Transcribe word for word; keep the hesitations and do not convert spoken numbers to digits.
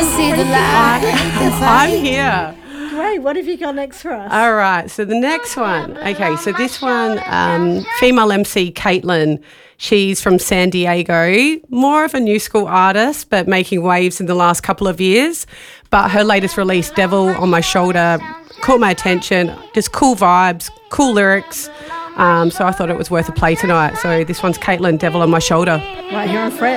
see the light. I'm here. Great. What have you got next for us? All right. So the next one. Okay. So this one, um, female M C Caitlin. She's from San Diego. More of a new school artist, but making waves in the last couple of years. But her latest release, Devil on My Shoulder, caught my attention. Just cool vibes, cool lyrics. Um, so I thought it was worth a play tonight. So this one's Caitlin, Devil on My Shoulder. Right here on Fresh.